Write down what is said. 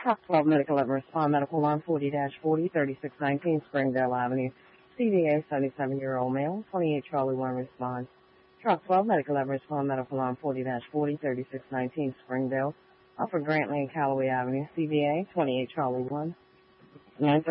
Truck 12 Medical Ever Respond Medical Line 40-40, 3619 Springdale Avenue. CVA 77-year-old male, 28 Charlie 1 responds. Truck 12 Medical Ever Respond Medical Line 40-40, 3619 Springdale. Off of Grantley and Callaway Avenue. CVA 28 Charlie 1.